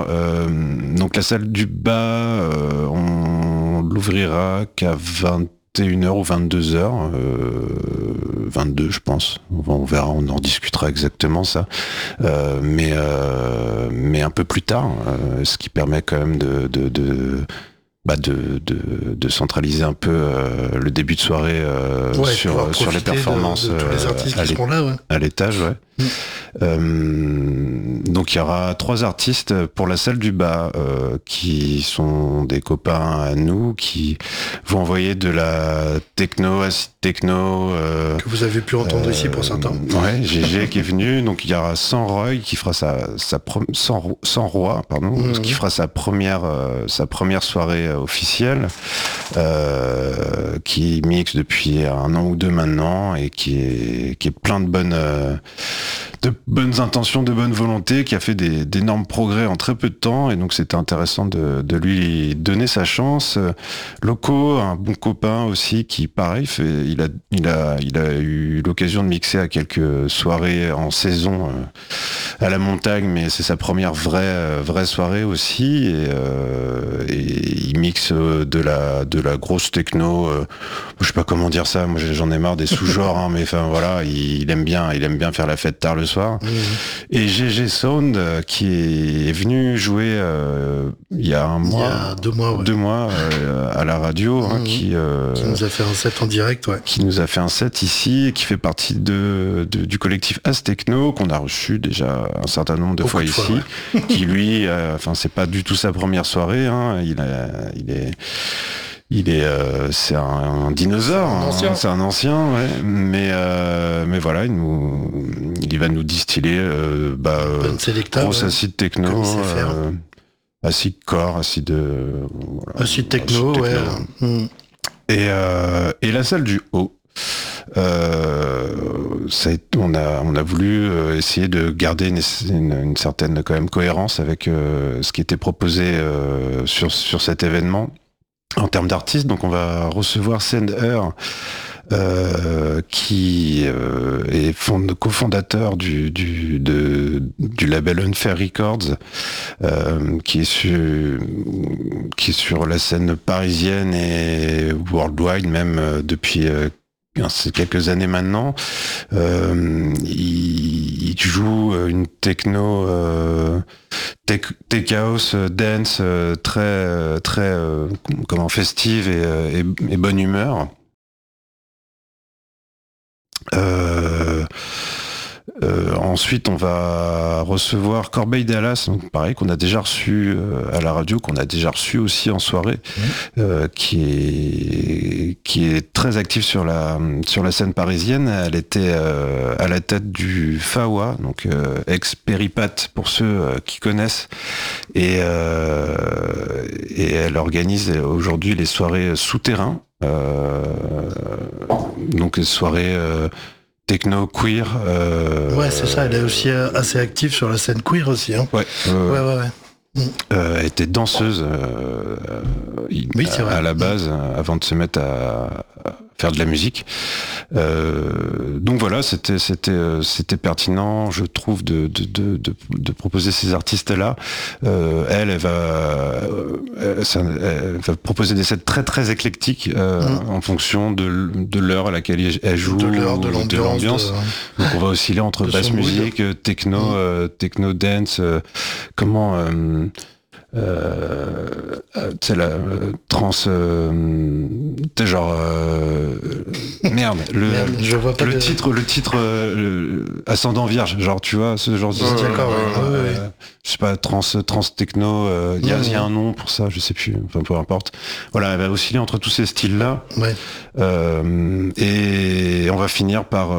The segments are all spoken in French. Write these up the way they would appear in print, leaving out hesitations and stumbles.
sûr. Donc la salle du bas, on l'ouvrira qu'à 21h ou 22h, 22 je pense, on verra, on en discutera exactement ça, mais un peu plus tard, ce qui permet quand même de centraliser un peu le début de soirée sur les performances de tous les artistes qui seront là, à l'étage, ouais. Donc il y aura 3 artistes pour la salle du bas qui sont des copains à nous qui vont envoyer de la techno, acid techno que vous avez pu entendre ici pour certains. Ouais, GG qui est venu, donc il y aura Sans Roy qui fera Sans Roi, pardon, qui fera sa première soirée officielle, qui mixe depuis 1 an ou 2 maintenant et qui est plein de bonnes intentions, de bonne volonté, qui a fait d'énormes progrès en très peu de temps, et donc c'était intéressant de lui donner sa chance. Loco, un bon copain aussi, qui pareil, il a eu l'occasion de mixer à quelques soirées en saison à la montagne, mais c'est sa première vraie soirée aussi, et il mixe de la grosse techno, je sais pas comment dire ça, moi j'en ai marre des sous-genres, hein, mais enfin voilà, il aime bien faire la fête tard le soir. Et GG Sound qui est venu jouer il y a 2 mois à la radio, qui nous a fait un set en direct, ouais. Qui nous a fait un set ici et qui fait partie du collectif As Techno, qu'on a reçu déjà un certain nombre de fois ici, ouais. Qui lui, c'est pas du tout sa première soirée, hein, c'est un dinosaure, c'est un ancien, ouais. Mais voilà, il va nous distiller grosse acide techno, acide core, acide techno, ouais. Et la salle du haut. On a voulu essayer de garder une certaine quand même cohérence avec ce qui était proposé sur cet événement. En termes d'artistes, donc on va recevoir Sender, qui est cofondateur du label Unfair Records, qui est sur la scène parisienne et worldwide même depuis quelques années maintenant. Il joue une techno tech house dance très festive et bonne humeur. Ensuite, on va recevoir Corbeil Dallas, donc pareil, qu'on a déjà reçu à la radio, qu'on a déjà reçu aussi en soirée, qui est très active sur la scène parisienne. Elle était à la tête du FAWA, donc ex-Péripat pour ceux qui connaissent, et elle organise aujourd'hui les soirées souterrains, donc les soirées techno queer. Ouais, c'est ça, elle est aussi assez active sur la scène queer aussi. Hein. Ouais. Elle était danseuse à la base, avant de se mettre à faire de la musique. Donc voilà, c'était pertinent, je trouve, de proposer ces artistes-là. Elle va proposer des sets très très éclectiques en fonction de l'heure à laquelle elle joue, de l'ambiance. Donc on va osciller entre basse musique, techno, techno dance, c'est la trans, genre merde, le titre ascendant vierge, genre tu vois ce genre de style. D'accord, je sais pas, trans techno, il y a un nom pour ça, je sais plus, enfin peu importe. Voilà, elle va osciller entre tous ces styles là. Ouais. Et on va finir par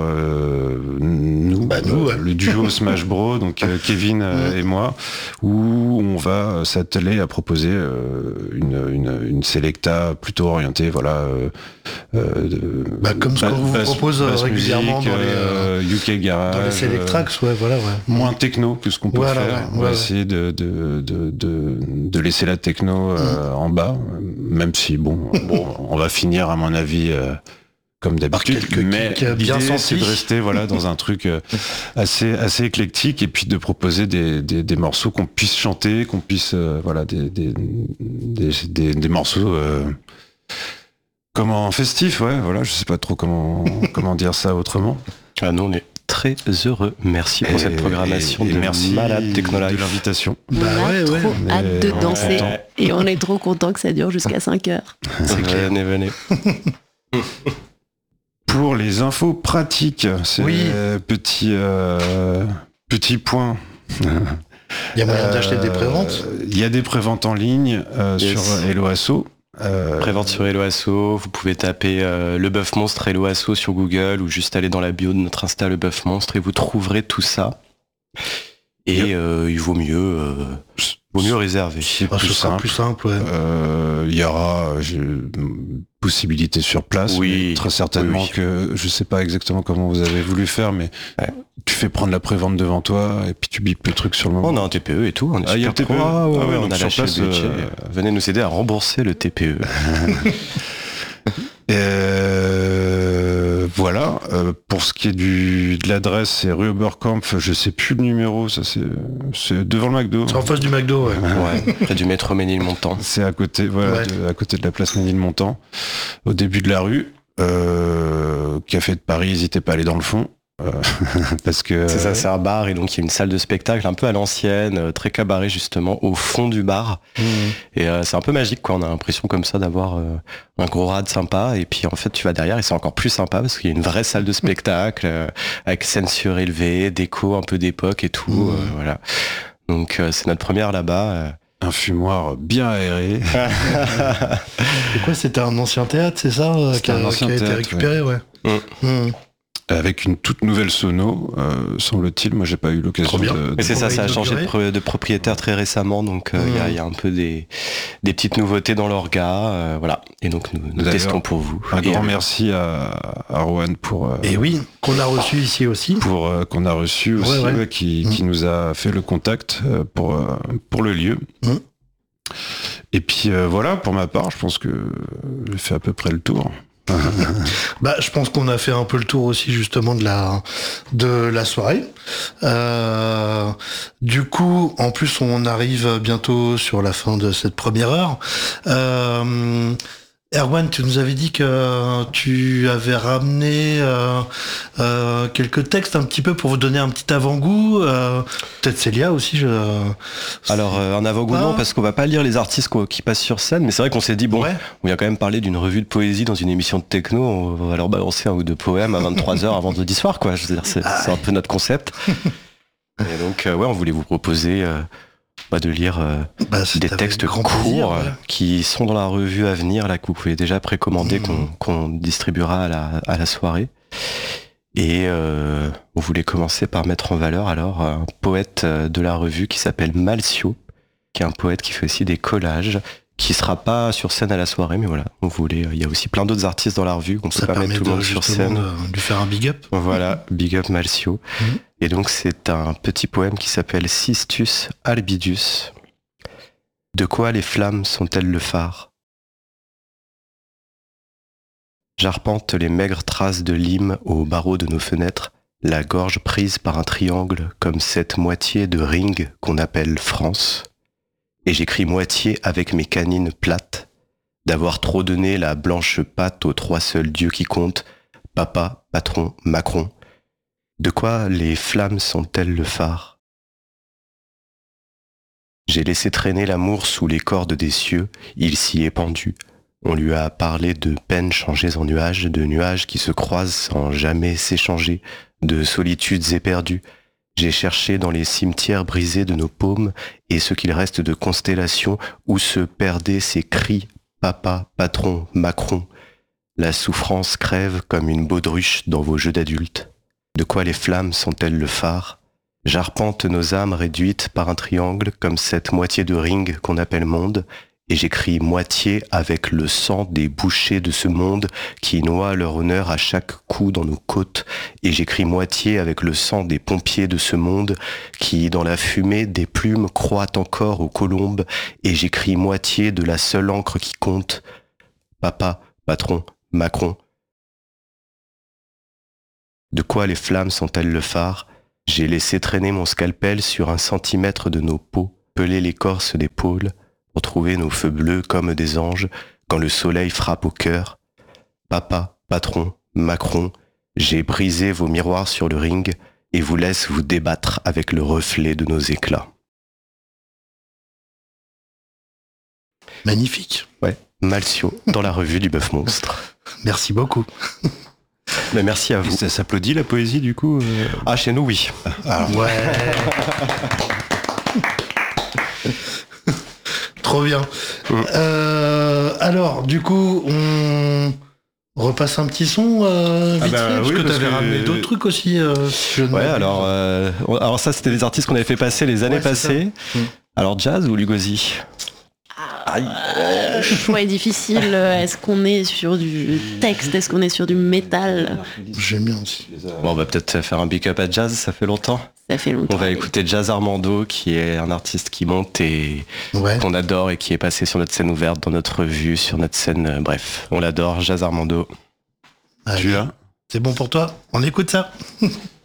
le duo Smash Bros, donc Kevin et moi, où on va s'atteler à proposer une selecta plutôt orientée, voilà, comme ce qu'on vous propose régulièrement musique, dans les UK Garage, dans les Select Tracks, ouais. Moins techno que ce qu'on peut faire. On va essayer de laisser la techno en bas, même si on va finir à mon avis comme d'habitude, quelques mais kicks bien l'idée, sentis. c'est de rester dans un truc assez éclectique et puis de proposer des morceaux qu'on puisse chanter, qu'on puisse des morceaux comment festifs, je sais pas trop comment dire ça autrement. Nous on est très heureux. Merci pour cette programmation de merci malade Technolife. de l'invitation. On a trop hâte de danser content. et on est trop content que ça dure jusqu'à 5h. Venez. Pour les infos pratiques, c'est petit point. Il y a moyen d'acheter des préventes. Il y a des préventes en ligne sur Hello Asso. Prévente sur Hello Asso, vous pouvez taper le Bœuf Monstre Hello Asso sur Google ou juste aller dans la bio de notre Insta le Bœuf Monstre et vous trouverez tout ça. Et il vaut mieux réserver. C'est Ce sera plus simple, ouais. Il y aura possibilité sur place. Oui, très certainement que je sais pas exactement comment vous avez voulu faire, mais tu fais prendre la prévente devant toi et puis tu bipes le truc sur le moment. On a un TPE et tout, on est il y a super le TPE. pro. Ouais, on a lâché le budget. Venez nous aider à rembourser le TPE. Voilà. Pour ce qui est de l'adresse, c'est rue Oberkampf. Je sais plus le numéro. Ça c'est devant le McDo. C'est en face du McDo, ouais. Ouais, près du métro Ménilmontant. C'est à côté, à côté de la place Ménilmontant, au début de la rue. Café de Paris, n'hésitez pas à aller dans le fond. Parce que c'est ça, c'est un bar et donc il y a une salle de spectacle un peu à l'ancienne, très cabaret justement, au fond du bar. Et c'est un peu magique, quoi. On a l'impression comme ça d'avoir un gros rad sympa et puis en fait tu vas derrière et c'est encore plus sympa parce qu'il y a une vraie salle de spectacle avec scène surélevée, déco un peu d'époque et tout. Voilà. Donc c'est notre première là-bas. Un fumoir bien aéré. C'est quoi, c'était un ancien théâtre, c'est ça, qui a été récupéré, ouais. Avec une toute nouvelle sono, semble-t-il. Moi, j'ai pas eu l'occasion de... Mais c'est ça a changé de propriétaire très récemment, donc il y a un peu des petites nouveautés dans l'orga, voilà. Et donc nous testons pour vous. Un grand merci à Rowan pour... et oui, qu'on a reçu ici aussi. Qu'on a reçu aussi, qui nous a fait le contact pour le lieu. Et puis voilà, pour ma part, je pense que j'ai fait à peu près le tour. Je pense qu'on a fait un peu le tour aussi justement de la soirée. Du coup, en plus, on arrive bientôt sur la fin de cette première heure. Erwan, tu nous avais dit que tu avais ramené quelques textes un petit peu pour vous donner un petit avant-goût. Peut-être Célia aussi. Alors, un avant-goût, non, parce qu'on va pas lire les artistes qui passent sur scène, mais c'est vrai qu'on s'est dit, on vient quand même parler d'une revue de poésie dans une émission de techno, on va leur balancer un ou deux poèmes à 23h avant vendredi soir, quoi. Je veux dire, c'est un peu notre concept. Et donc, on voulait vous proposer... de lire des textes courts qui sont dans la revue à venir, là, que vous pouvez déjà précommander, qu'on distribuera à la soirée. Et on voulait commencer par mettre en valeur alors un poète de la revue qui s'appelle Malcio, qui est un poète qui fait aussi des collages, qui sera pas sur scène à la soirée, mais voilà, on voulait. Il y a aussi plein d'autres artistes dans la revue, on peut pas mettre tout le monde sur scène. De lui faire un big up. Voilà, big up Malcio. Et donc c'est un petit poème qui s'appelle Cistus Albidus. De quoi les flammes sont-elles le phare ? J'arpente les maigres traces de lime aux barreaux de nos fenêtres, la gorge prise par un triangle comme cette moitié de ring qu'on appelle France. Et j'écris moitié avec mes canines plates, d'avoir trop donné la blanche pâte aux trois seuls dieux qui comptent, papa, patron, Macron. De quoi les flammes sont-elles le phare ? J'ai laissé traîner l'amour sous les cordes des cieux, il s'y est pendu. On lui a parlé de peines changées en nuages, de nuages qui se croisent sans jamais s'échanger, de solitudes éperdues. J'ai cherché dans les cimetières brisés de nos paumes et ce qu'il reste de constellations où se perdaient ces cris « Papa, patron, Macron ». La souffrance crève comme une baudruche dans vos jeux d'adultes. De quoi les flammes sont-elles le phare ? J'arpente nos âmes réduites par un triangle comme cette moitié de ring qu'on appelle monde, et j'écris moitié avec le sang des bouchers de ce monde qui noient leur honneur à chaque coup dans nos côtes, et j'écris moitié avec le sang des pompiers de ce monde qui, dans la fumée des plumes, croient encore aux colombes, et j'écris moitié de la seule encre qui compte. Papa, patron, Macron. De quoi les flammes sont-elles le phare? J'ai laissé traîner mon scalpel sur 1 centimètre de nos peaux, peler l'écorce des pôles, pour trouver nos feux bleus comme des anges quand le soleil frappe au cœur. Papa, patron, Macron, j'ai brisé vos miroirs sur le ring et vous laisse vous débattre avec le reflet de nos éclats. Magnifique. Ouais, Malcio, dans la revue du Bœuf Monstre. Merci beaucoup. Mais merci à vous. Ça s'applaudit la poésie du coup Ah, chez nous, oui. Ouais. Trop bien. Alors, du coup, on repasse un petit son vite fait, parce que t'avais ramené d'autres trucs aussi. Ouais, alors ça, c'était des artistes qu'on avait fait passer les années passées. Alors, jazz ou Lugosi? Le choix est difficile. Est-ce qu'on est sur du texte? Est-ce qu'on est sur du métal? J'aime bien aussi. Bon, on va peut-être faire un big up à jazz, ça fait longtemps. Ça fait longtemps. On va écouter Jazz Armando, qui est un artiste qui monte et qu'on adore et qui est passé sur notre scène ouverte, dans notre revue, sur notre scène. Bref, on l'adore, Jazz Armando. Allez, c'est bon pour toi? On écoute ça.